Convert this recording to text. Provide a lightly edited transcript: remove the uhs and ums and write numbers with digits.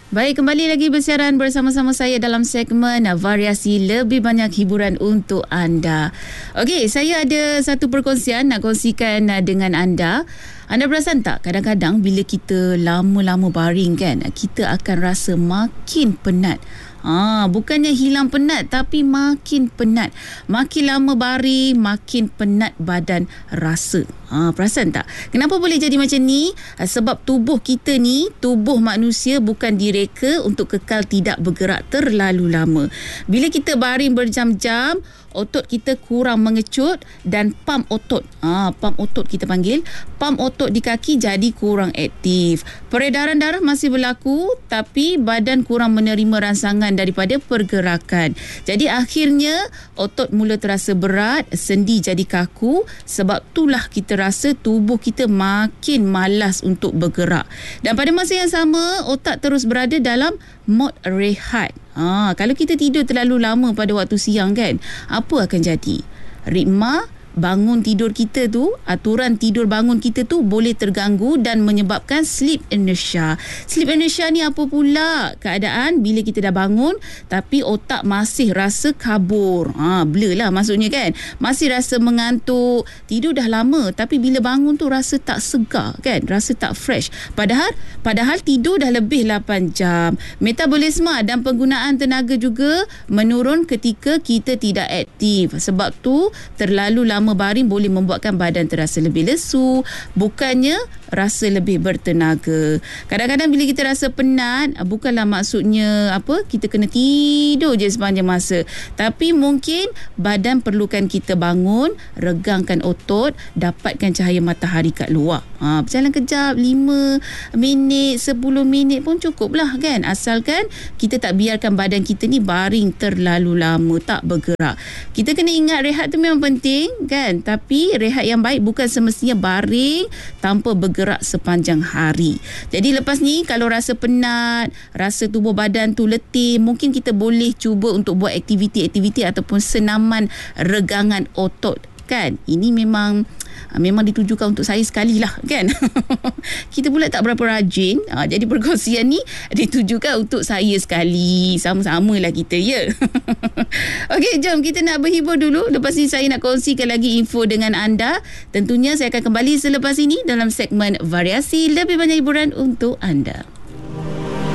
Baik, kembali lagi bersiaran bersama-sama saya dalam segmen Variasi Lebih Banyak Hiburan untuk anda. Okey, saya ada satu perkongsian nak kongsikan dengan anda. Anda perasan tak, kadang-kadang bila kita lama-lama baring kan, kita akan rasa makin penat. Bukannya hilang penat, tapi makin penat. Makin lama baring, makin penat badan rasa. Perasan tak? Kenapa boleh jadi macam ni? Sebab tubuh kita ni, tubuh manusia bukan direka untuk kekal tidak bergerak terlalu lama. Bila kita baring berjam-jam, otot kita kurang mengecut dan pam otot. Pam otot kita panggil. Pam otot di kaki jadi kurang aktif. Peredaran darah masih berlaku, tapi badan kurang menerima rangsangan daripada pergerakan. Jadi akhirnya otot mula terasa berat, sendi jadi kaku. Sebab itulah kita rasa tubuh kita makin malas untuk bergerak. Dan pada masa yang sama, otak terus berada dalam mod rehat. Kalau kita tidur terlalu lama pada waktu siang kan, apa akan jadi? Ritma bangun tidur kita tu, aturan tidur bangun kita tu boleh terganggu dan menyebabkan sleep inertia. Sleep inertia ni apa pula? Keadaan bila kita dah bangun tapi otak masih rasa kabur. Blur lah maksudnya kan. Masih rasa mengantuk, tidur dah lama tapi bila bangun tu rasa tak segar kan, rasa tak fresh. Padahal tidur dah lebih 8 jam. Metabolisme dan penggunaan tenaga juga menurun ketika kita tidak aktif. Sebab tu terlalu lama baring boleh membuatkan badan terasa lebih lesu, bukannya rasa lebih bertenaga. Kadang-kadang bila kita rasa penat, bukanlah maksudnya kita kena tidur je sepanjang masa, tapi mungkin badan perlukan kita bangun, regangkan otot, dapatkan cahaya matahari kat luar. Berjalan kejap 5 minit, 10 minit pun cukup lah kan, asalkan kita tak biarkan badan kita ni baring terlalu lama, tak bergerak. Kita kena ingat rehat tu memang penting kan, tapi rehat yang baik bukan semestinya baring tanpa bergerak sepanjang hari. Jadi lepas ni kalau rasa penat, rasa tubuh badan tu letih, mungkin kita boleh cuba untuk buat aktiviti-aktiviti ataupun senaman regangan otot kan. Ini memang ditujukan untuk saya sekali lah kan. Kita pula tak berapa rajin. Jadi perkongsian ni ditujukan untuk saya sekali. Sama-sama lah kita ya. Okey, jom kita nak berhibur dulu. Lepas ni saya nak kongsikan lagi info dengan anda. Tentunya saya akan kembali selepas ini dalam segmen Variasi Lebih Banyak Hiburan untuk anda.